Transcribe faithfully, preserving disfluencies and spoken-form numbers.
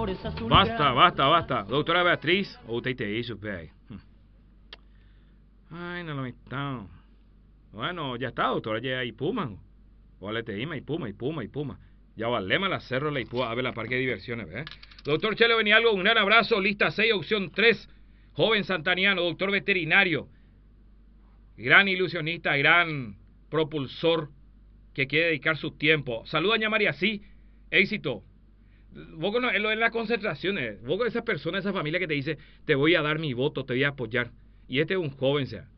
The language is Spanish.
Basta, basta, basta. Doutora Beatriz, ou T T I, supe. Ay, no lo están. Bueno, ya está, doctora, ya hay puma. O le te ima y puma, y puma, y puma. Ya valema la cerro, la ipúa, a ver la parque de diversiones, ¿eh? Doctor Chelo Benialgo, un gran abrazo. Lista seis, opción tres. Joven santaniano, doctor veterinario. Gran ilusionista, gran propulsor que quiere dedicar su tiempo. Saluda a Ña María, sí. Éxito. Vos con en, lo, en las concentraciones, vos con esa persona, esa familia que te dice, te voy a dar mi voto, te voy a apoyar. Y este es un joven, sea.